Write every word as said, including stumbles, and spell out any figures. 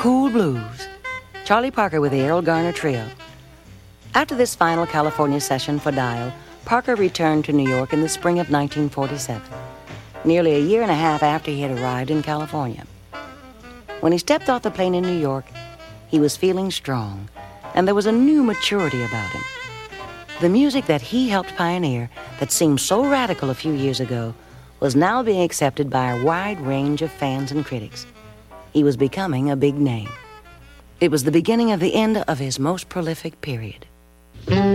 Cool Blues. Charlie Parker with the Errol Garner Trio. After this final California session for Dial, Parker returned to New York in the spring of nineteen forty-seven, nearly a year and a half after he had arrived in California. When he stepped off the plane in New York, he was feeling strong, and there was a new maturity about him. The music that he helped pioneer, that seemed so radical a few years ago, was now being accepted by a wide range of fans and critics. He was becoming a big name. It was the beginning of the end of his most prolific period.